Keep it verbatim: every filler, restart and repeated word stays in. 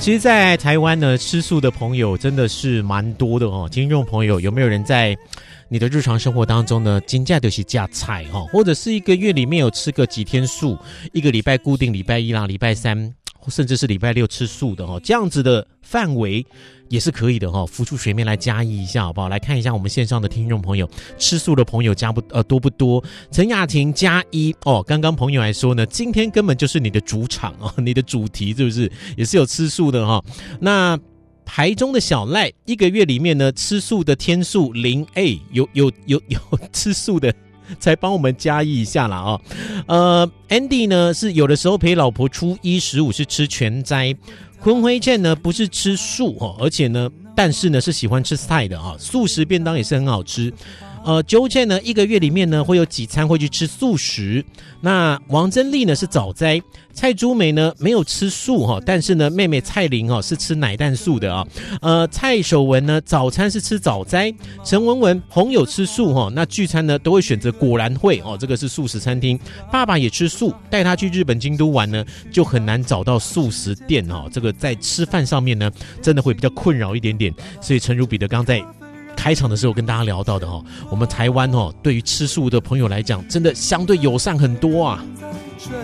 其实在台湾呢，吃素的朋友真的是蛮多的哦。听众朋友，有没有人在你的日常生活当中呢，真的就是加菜哦，或者是一个月里面有吃个几天素，一个礼拜固定礼拜一啦、礼拜三，甚至是礼拜六吃素的哦，这样子的范围也是可以的哈，浮出水面来加一一下好不好？来看一下我们线上的听众朋友，吃素的朋友加不呃多不多？陈雅婷加一哦，刚刚朋友来说呢，今天根本就是你的主场哦，你的主题是不是也是有吃素的哈？那台中的小赖一个月里面呢，吃素的天数零 A， 有有有有吃素的。才帮我们加一一下啦哦，呃 ，Andy 呢是有的时候陪老婆初一十五是吃全斋，坤辉倩呢不是吃素哦，而且呢，但是呢是喜欢吃菜的啊，素食便当也是很好吃。呃，纠倩呢一个月里面呢会有几餐会去吃素食。那王珍丽呢是早斋，蔡珠梅呢没有吃素哈，但是呢妹妹蔡玲哈是吃奶蛋素的啊。呃，蔡守文呢早餐是吃早斋，陈文文朋友吃素哈，那聚餐呢都会选择果然会哦，这个是素食餐厅。爸爸也吃素，带他去日本京都玩呢，就很难找到素食店哦，这个在吃饭上面呢真的会比较困扰一点点。所以陈如彼得刚在开场的时候跟大家聊到的哦，我们台湾哦，对于吃素的朋友来讲，真的相对友善很多啊。